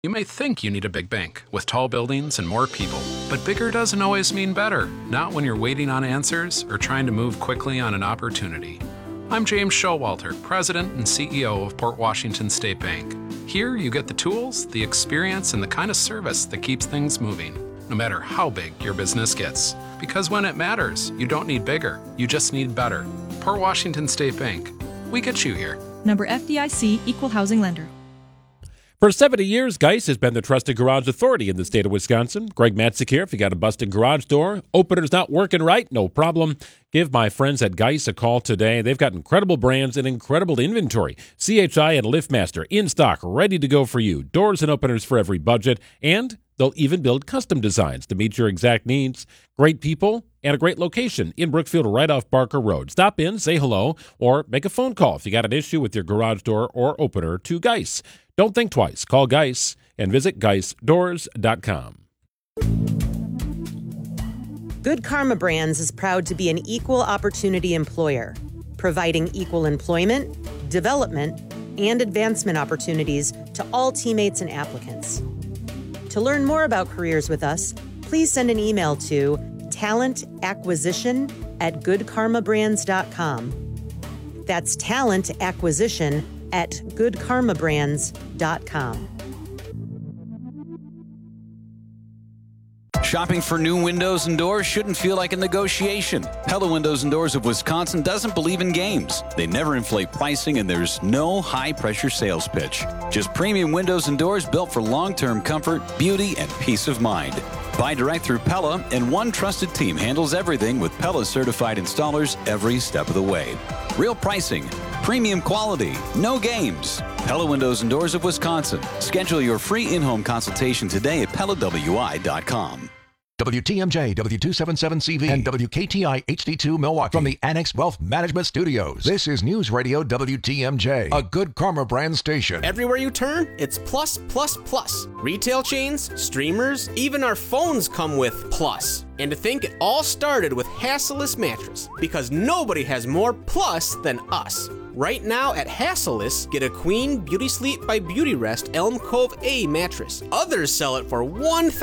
You may think you need a big bank with tall buildings and more people, but bigger doesn't always mean better, not when you're waiting on answers or trying to move quickly on an opportunity. I'm James Showalter, President and CEO of Port Washington State Bank. Here you get the tools, the experience, and the kind of service that keeps things moving, no matter how big your business gets. Because when it matters, you don't need bigger, you just need better. Port Washington State Bank. We get you here. Number FDIC, Equal Housing Lender. For 70 years, Geis has been the trusted garage authority in the state of Wisconsin. Greg Matzik here. If you got a busted garage door, opener's not working right, no problem. Give my friends at Geis a call today. They've got incredible brands and incredible inventory. CHI and LiftMaster in stock, ready to go for you. Doors and openers for every budget, and they'll even build custom designs to meet your exact needs. Great people and a great location in Brookfield right off Barker Road. Stop in, say hello, or make a phone call if you got an issue with your garage door or opener to Geis. Don't think twice. Call Geis and visit GeisDoors.com. Good Karma Brands is proud to be an equal opportunity employer, providing equal employment, development, and advancement opportunities to all teammates and applicants. To learn more about careers with us, please send an email to talentacquisition@goodkarmabrands.com. That's talentacquisition@goodkarmabrands.com. Shopping for new windows and doors shouldn't feel like a negotiation. Pella Windows and Doors of Wisconsin doesn't believe in games. They never inflate pricing, and there's no high-pressure sales pitch. Just premium windows and doors built for long-term comfort, beauty, and peace of mind. Buy direct through Pella, and one trusted team handles everything with Pella certified installers every step of the way. Real pricing, premium quality, no games. Pella Windows and Doors of Wisconsin. Schedule your free in-home consultation today at PellaWI.com. WTMJ, W277CV, and WKTI HD2 Milwaukee from the Annex Wealth Management Studios. This is News Radio WTMJ, a Good Karma brand station. Everywhere you turn, it's plus, plus, plus. Retail chains, streamers, even our phones come with plus. And to think it all started with Hassellus Mattress, because nobody has more plus than us. Right now at Hassellus, get a Queen Beauty Sleep by Beautyrest Elm Cove A mattress. Others sell it for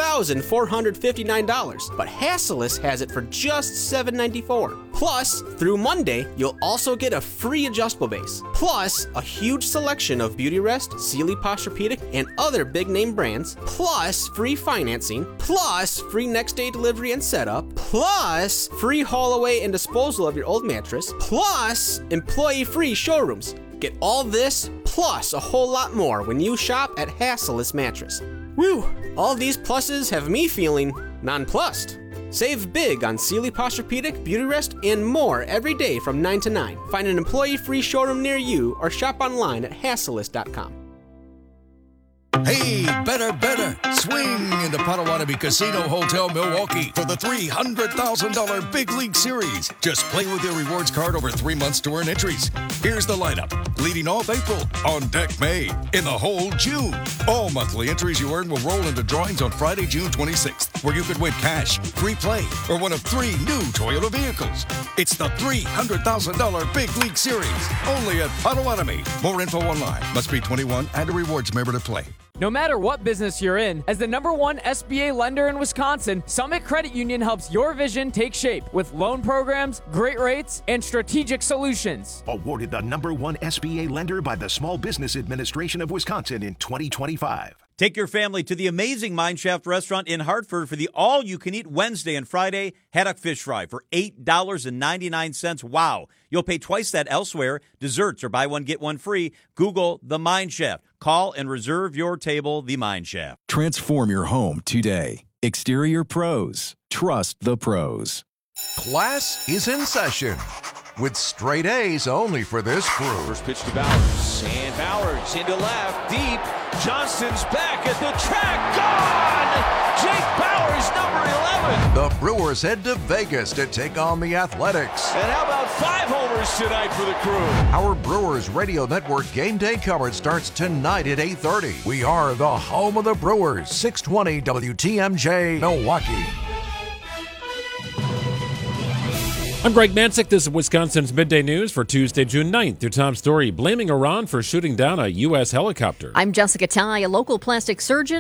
$1,459, but Hassellus has it for just $794. Plus, through Monday, you'll also get a free adjustable base. Plus, a huge selection of Beautyrest, Sealy Posturepedic, and other big name brands. Plus, free financing. Plus, free next day delivery and setup. Plus, free haul away and disposal of your old mattress. Plus, employee free showrooms. Get all this plus a whole lot more when you shop at Hassellus Mattress. Woo! All these pluses have me feeling nonplussed. Save big on Sealy Posturepedic, Beautyrest, and more every day from 9 to 9. Find an employee-free showroom near you or shop online at Hassellus.com. Hey, better. Swing into Potawatomi Casino Hotel Milwaukee for the $300,000 Big League Series. Just play with your rewards card over 3 months to earn entries. Here's the lineup. Leading off April, on deck May, in the hole June. All monthly entries you earn will roll into drawings on Friday, June 26th, where you could win cash, free play, or one of 3 new Toyota vehicles. It's the $300,000 Big League Series, only at Potawatomi. More info online. Must be 21 and a rewards member to play. No matter what business you're in, as the #1 SBA lender in Wisconsin, Summit Credit Union helps your vision take shape with loan programs, great rates, and strategic solutions. Awarded the #1 SBA lender by the Small Business Administration of Wisconsin in 2025. Take your family to the amazing Mineshaft restaurant in Hartford for the all-you-can-eat Wednesday and Friday haddock fish fry for $8.99. Wow. You'll pay twice that elsewhere. Desserts or buy one, get one free. Google The Mineshaft. Call and reserve your table, The Mineshaft. Transform your home today. Exterior Pros. Trust the pros. Class is in session with straight A's only for this crew. First pitch to Bowers, and Bowers into left, deep. Johnston's back at the track, gone! Jake Bowers, number 11. The Brewers head to Vegas to take on the Athletics. And how about 5 homers tonight for the crew? Our Brewers Radio Network game day coverage starts tonight at 8:30. We are the home of the Brewers, 620 WTMJ Milwaukee. I'm Greg Mancik. This is Wisconsin's Midday News for Tuesday, June 9th. Your top story, blaming Iran for shooting down a U.S. helicopter. I'm Jessica Ty. A local plastic surgeon